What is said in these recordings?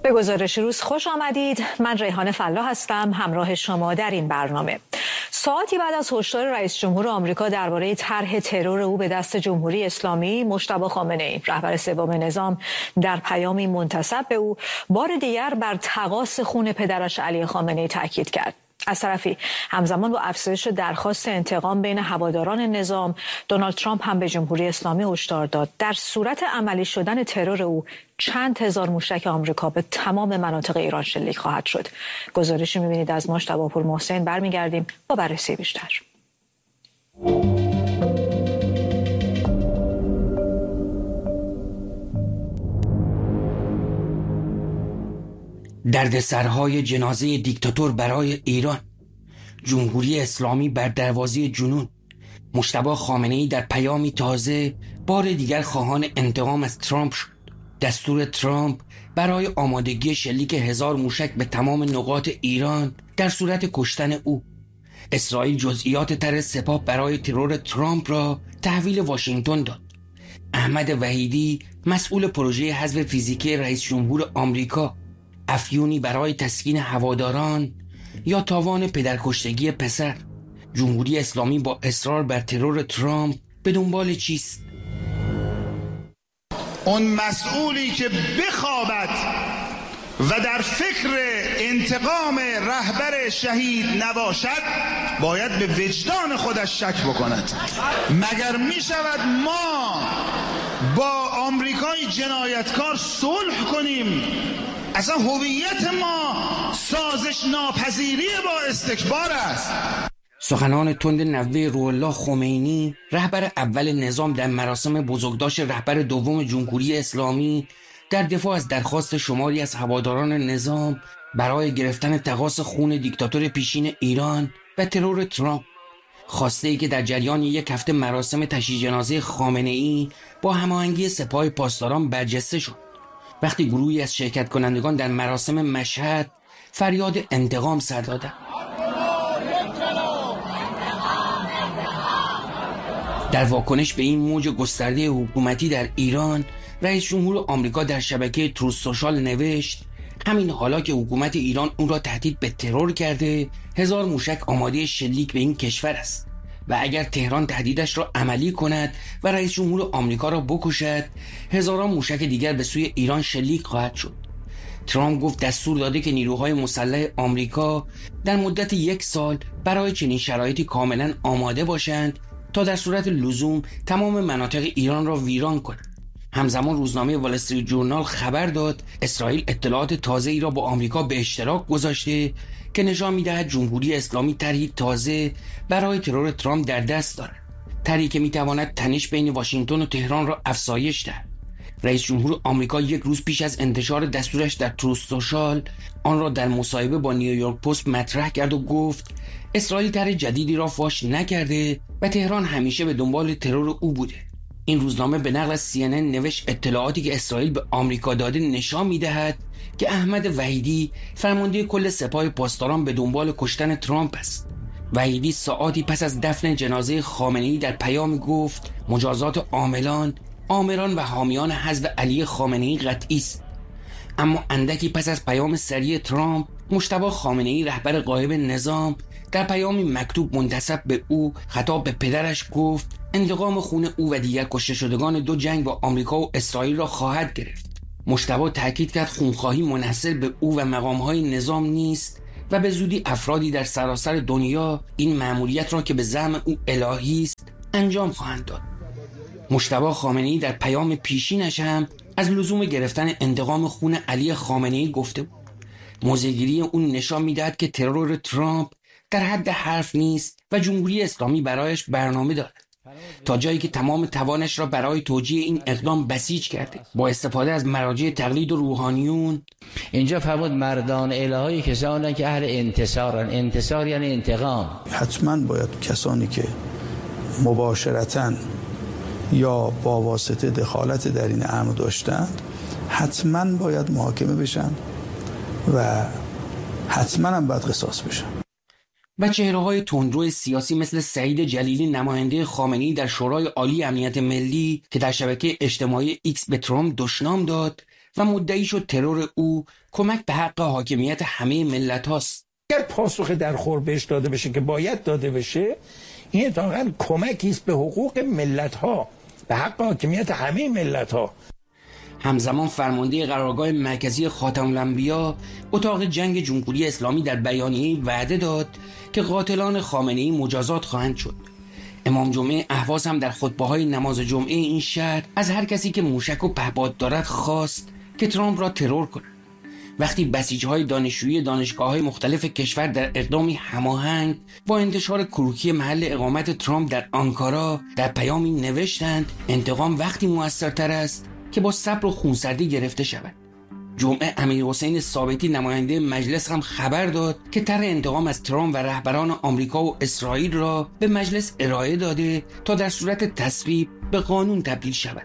به گزارش روز خوش آمدید. من ریحانه فلاح هستم همراه شما در این برنامه. ساعتی بعد از هشدار رئیس جمهور آمریکا درباره طرح ترور او به دست جمهوری اسلامی، مجتبی خامنه‌ای رهبر سوم نظام در پیامی منتسب به او بار دیگر بر تقاص خون پدرش علی خامنه‌ای تاکید کرد. از طرفی همزمان با افزایش درخواست انتقام بین هواداران نظام، دونالد ترامپ هم به جمهوری اسلامی هشدار داد در صورت عملی شدن ترور او چند هزار موشک آمریکا به تمام مناطق ایران شلیک خواهد شد. گزارشی می‌بینید از مجتبی پورمحسن. برمیگردیم با بررسی بیشتر. دردسرهای جنازه دیکتاتور برای ایران، جمهوری اسلامی بر دروازه جنون. مجتبی خامنه‌ای در پیامی تازه بار دیگر خواهان انتقام از ترامپ شد. دستور ترامپ برای آمادگی شلیک 1000 موشک به تمام نقاط ایران در صورت کشتن او. اسرائیل جزئیات طرح سپاه برای ترور ترامپ را تحویل واشنگتن داد. احمد وحیدی مسئول پروژه حذف فیزیکی رئیس جمهور آمریکا، افیونی برای تسکین هواداران یا تاوان پدرکشتگی پسر. جمهوری اسلامی با اصرار بر ترور ترامپ به دنبال چیست؟ اون مسئولی که بخوابد و در فکر انتقام رهبر شهید نباشد باید به وجدان خودش شک بکند. مگر می شود ما با آمریکای جنایتکار صلح کنیم؟ اصلا هویت ما سازش ناپذیری با استکبار است. سخنان تند نوه روح الله خمینی، رهبر اول نظام، در مراسم بزرگداشت رهبر دوم جمهوری اسلامی در دفاع از درخواست شماری از هواداران نظام برای گرفتن تقاص خون دیکتاتور پیشین ایران و ترور ترامپ، خواسته‌ای که در جریان یک هفته مراسم تشییع جنازه خامنه‌ای با هماهنگی سپاه پاسداران برجسته شد. وقتی گروهی از شرکت کنندگان در مراسم مشهد فریاد انتقام سر دادند. در واکنش به این موج گسترده حکومتی در ایران، رئیس جمهور آمریکا در شبکه تروث سوشال نوشت همین حالا که حکومت ایران اون را تهدید به ترور کرده، 1000 موشک آماده شلیک به این کشور است و اگر تهران تهدیدش را عملی کند و رئیس جمهور آمریکا را بکشد، هزاران موشک دیگر به سوی ایران شلیک خواهد شد. ترامپ گفت دستور داده که نیروهای مسلح آمریکا در مدت 1 سال برای چنین شرایطی کاملا آماده باشند تا در صورت لزوم تمام مناطق ایران را ویران کنند. همزمان روزنامه وال استریت جورنال خبر داد اسرائیل اطلاعات تازه‌ای را با آمریکا به اشتراک گذاشته که نشان می‌دهد جمهوری اسلامی طرحی تازه برای ترور ترامپ در دست دارد. طرحی که می‌تواند تنش بین واشنگتن و تهران را افزایش دهد. رئیس جمهور آمریکا 1 روز پیش از انتشار دستورش در تروث سوشال آن را در مصاحبه با نیویورک پست مطرح کرد و گفت اسرائیل طرح جدیدی را فاش نکرده و تهران همیشه به دنبال ترور او بوده. این روزنامه به نقل از CNN نوشت اطلاعاتی که اسرائیل به آمریکا داده نشان می‌دهد که احمد وحیدی فرمانده کل سپاه پاسداران به دنبال کشتن ترامپ است. وحیدی ساعاتی پس از دفن جنازه خامنه‌ای در پیام گفت مجازات عاملان، آمران و حامیان حذف علی خامنه‌ای قطعی است. اما اندکی پس از پیام سریع ترامپ، مجتبی خامنه‌ای رهبر غایب نظام در پیامی مکتوب منتسب به او خطاب به پدرش گفت انتقام خون او و دیگر کشته شدگان 2 جنگ با آمریکا و اسرائیل را خواهد گرفت. مجتبی تاکید کرد خونخواهی منحصر به او و مقام‌های نظام نیست و به زودی افرادی در سراسر دنیا این مأموریت را که به زعم او الهی است انجام خواهند داد. مجتبی خامنه‌ای در پیام پیشینش هم از لزوم گرفتن انتقام خون علی خامنه‌ای گفته بود. موضع‌گیری اون نشان می‌دهد که ترور ترامپ در حد حرف نیست و جمهوری اسلامی برایش برنامه دارد، تا جایی که تمام توانش را برای توجیه این اقدام بسیج کرده با استفاده از مراجع تقلید و روحانیون. اینجا فرمود مردان الهی کسانی که اهل انتصارن. انتصار یعنی انتقام. حتما باید کسانی که مباشرتاً یا با واسطه دخالت در این امر داشتند حتما باید محاکمه بشن و حتما هم باید قصاص بشن. و چهره‌های تندرو سیاسی مثل سعید جلیلی نماینده خامنه‌ای در شورای عالی امنیت ملی که در شبکه اجتماعی ایکس به ترامپ دشنام داد، و مدعی شد ترور او کمک به حق حاکمیت همه ملت هاست. اگر پاسخ در خور بهش داده بشه که باید داده بشه، این اتفاقاً کمکی است به حقوق ملت ها، به حق حاکمیت همه ملت ها. همزمان فرمانده قرارگاه مرکزی خاتم الانبیا اتاق جنگ جمهوری اسلامی در بیانیه‌ای وعده داد که قاتلان خامنه‌ای مجازات خواهند شد. امام جمعه اهواز هم در خطبه‌های نماز جمعه این شهر از هر کسی که موشک و پهپاد دارد خواست که ترامپ را ترور کند. وقتی بسیج‌های دانشجویی دانشگاه‌های مختلف کشور در اقدامی هماهنگ با انتشار کروکی محل اقامت ترامپ در آنکارا در پیامی نوشتند انتقام وقتی موثرتر است که با صبر و خونسردی گرفته شود. جمعه امیرحسین ثابتی نماینده مجلس هم خبر داد که طرح انتقام از ترامپ و رهبران آمریکا و اسرائیل را به مجلس ارائه داده تا در صورت تصویب به قانون تبدیل شود.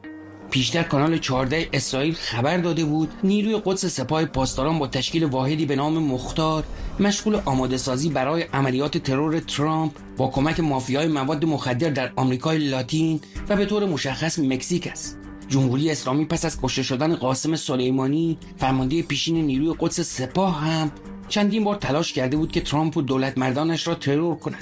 پیشتر کانال 14 اسرائیل خبر داده بود نیروی قدس سپاه پاسداران با تشکیل واحدی به نام مختار مشغول آماده سازی برای عملیات ترور ترامپ با کمک مافیای مواد مخدر در آمریکای لاتین و به طور مشخص مکزیک است. جمهوری اسلامی پس از کشته شدن قاسم سلیمانی فرمانده پیشین نیروی قدس سپاه هم چندین بار تلاش کرده بود که ترامپ و دولت مردانش را ترور کند.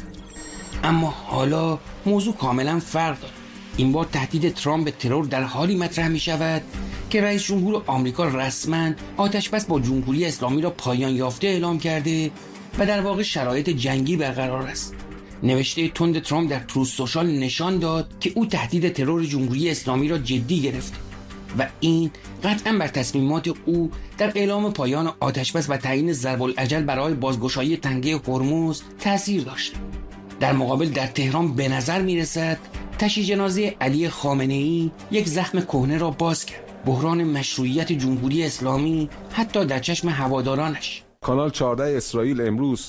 اما حالا موضوع کاملا فرق دارد. این بار تهدید ترامپ به ترور در حالی مطرح می شود که رئیس جمهور آمریکا رسما آتشبس با جمهوری اسلامی را پایان یافته اعلام کرده و در واقع شرایط جنگی برقرار است. نوشته تند ترامپ در تروث سوشال نشان داد که او تهدید ترور جمهوری اسلامی را جدی گرفته و این قطعا بر تصمیمات او در اعلام پایان آتشبس و تعیین ضرب الاجل برای بازگشایی تنگه هرمز تأثیر داشته. در مقابل در تهران به نظر می رسد تشییع جنازه علی خامنه‌ای یک زخم کهنه را باز کرد. بحران مشروعیت جمهوری اسلامی حتی در چشم هوادارانش. کانال 14 اسرائیل امروز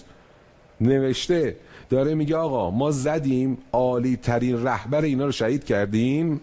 نوشته داره میگه آقا ما زدیم عالی ترین رهبر اینا رو شهید کردیم،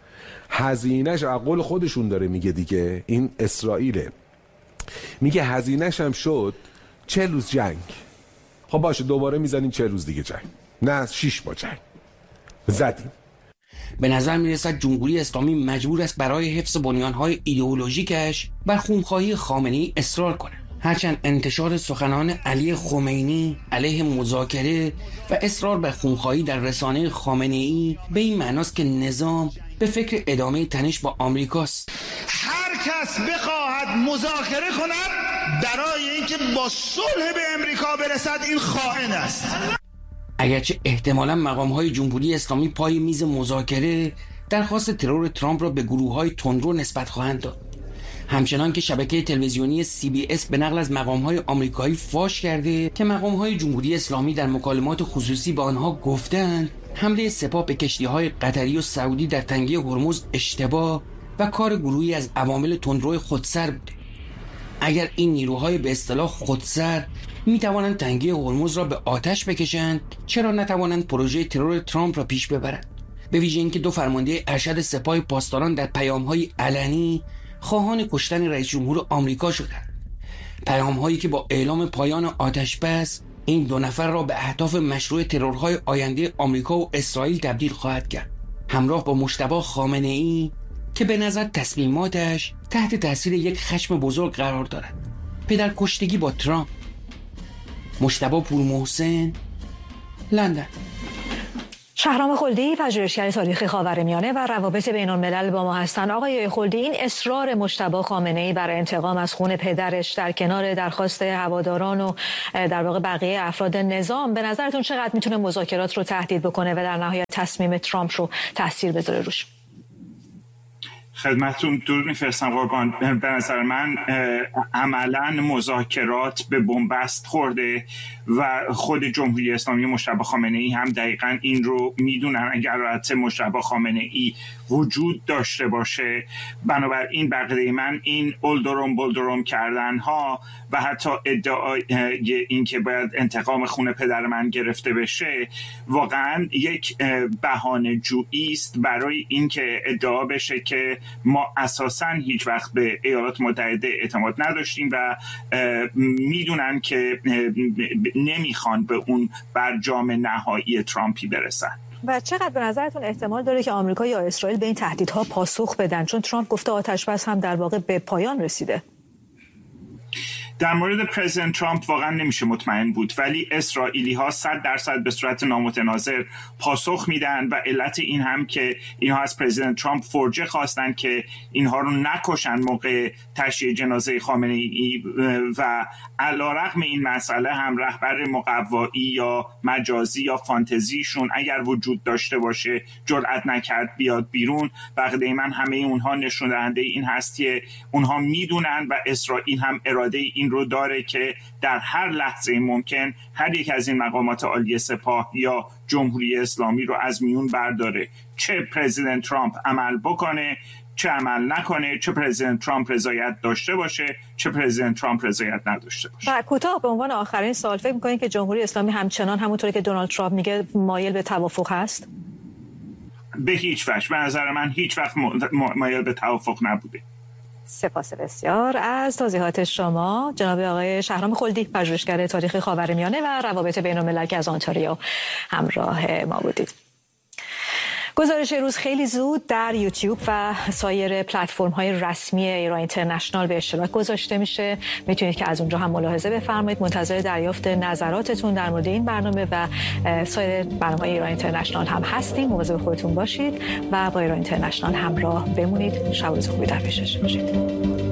هزینهش عقل خودشون داره میگه دیگه، این اسرائیله، میگه هزینهش هم شد 40 روز جنگ. خب باشه دوباره میزنیم 40 روز دیگه جنگ، نه 6 ماه جنگ زدیم. به نظر میرسد جمهوری اسلامی مجبور است برای حفظ بنیانهای ایدئولوژیکش بر خونخواهی خامنه‌ای اصرار کند. هرچند انتشار سخنان علی خمینی علیه مذاکره و اصرار بر خونخواهی در رسانه خامنه‌ای به این معناست که نظام به فکر ادامه تنش با آمریکاست. هر کس بخواهد مذاکره کند برای اینکه با صلح به امریکا برسد این خائن است. اگرچه احتمالاً مقام‌های جمهوری اسلامی پای میز مذاکره درخواست ترور ترامپ را به گروه‌های تندرو نسبت خواهند داد. همچنان که شبکه تلویزیونی CBS به نقل از مقام‌های آمریکایی فاش کرده که مقام‌های جمهوری اسلامی در مکالمات خصوصی با آنها گفتند حمله سپاه به کشتی‌های قطری و سعودی در تنگه هرمز اشتباه و کار گروهی از عوامل تندرو خودسر بوده. اگر این نیروهای به اصطلاح خودسر می توانند تنگه هرمز را به آتش بکشند، چرا نتوانند پروژه ترور ترامپ را پیش ببرند؟ به ویژه اینکه دو فرمانده ارشد سپاه پاسداران در پیام‌های علنی خواهان کشتن رئیس جمهور آمریکا شدند. پیام‌هایی که با اعلام پایان آتشبس این دو نفر را به اهداف مشروع ترورهای آینده آمریکا و اسرائیل تبدیل خواهد کرد، همراه با مجتبی خامنه‌ای که به نظر تصمیماتش تحت تاثیر یک خشم بزرگ قرار دارد. پدر کشتگی با ترامپ. مجتبی پورمحسن، لندن. شهرام خلدی، پژوهشگر تاریخ خاورمیانه و روابط بین‌الملل با ما هستند. آقای خلدی، این اصرار مجتبی خامنه‌ای بر انتقام از خون پدرش در کنار درخواست هواداران و در واقع بقیه افراد نظام به نظرتون چقدر میتونه مذاکرات رو تهدید بکنه و در نهایت تصمیم ترامپ رو تاثیر بذاره روش؟ خدمتتون درود میفرستم قربان. به نظر من عملا مذاکرات به بنبست خورده و خود جمهوری اسلامی مجتبی خامنه‌ای هم دقیقاً این رو میدونن. اگر البته مجتبی خامنه‌ای وجود داشته باشه، بنابراین بقیه من این بلدرم کردن ها و حتی ادعای این که باید انتقام خون پدر من گرفته بشه واقعاً یک بهانه جویی است برای اینکه ادعا بشه که ما اساساً هیچ وقت به ایالات متحده اعتماد نداشتیم و میدونن که نمیخوان به اون برجام نهایی ترامپی برسن. و چقدر به نظرتون احتمال داره که آمریکا یا اسرائیل به این تهدیدها پاسخ بدن؟ چون ترامپ گفته آتش‌بس هم در واقع به پایان رسیده. در مورد پرزیدنت ترامپ واقعا نمیشه مطمئن بود، ولی اسرائیلی ها 100% به صورت نامتناظر پاسخ میدن و علت این هم که اینها از پرزیدنت ترامپ فرجه خواستن که اینها رو نکشن موقع تشییع جنازه خامنه‌ای و علیرغم این مسئله هم رهبر مقوایی یا مجازی یا فانتزیشون اگر وجود داشته باشه جرئت نکرد بیاد بیرون. بقیه من همه اونها نشون دهنده این هست که اونها میدونن و اسرائیل هم اراده این رو داره که در هر لحظه ممکن هر یک از این مقامات عالی سپاه یا جمهوری اسلامی رو از میون برداره، چه پرزیدنت ترامپ عمل بکنه چه عمل نکنه، چه پرزیدنت ترامپ رضایت داشته باشه چه پرزیدنت ترامپ رضایت نداشته باشه. و کوتاه به عنوان آخرین سوال، فکر می‌کنید که جمهوری اسلامی همچنان همونطوری که دونالد ترامپ میگه مایل به توافق هست؟ به هیچ وجه. به نظر من هیچ وقت مایل به توافق نبوده. سپاس بسیار از توضیحات شما جناب آقای شهرام خلدی، پژوهشگر تاریخ خاورمیانه و روابط بین‌الملل که از آنتاریو همراه ما بودید. گزارش روز خیلی زود در یوتیوب و سایر پلتفرم‌های رسمی ایران اینترنشنال به اشتراک گذاشته میشه. میتونید که از اونجا هم ملاحظه بفرمایید. منتظر دریافت نظراتتون در مورد این برنامه و سایر برنامه‌های ایران اینترنشنال هم هستیم. مواظب خودتون باشید و با ایران اینترنشنال همراه بمونید. شب و روز خوبی در پیش داشته باشید.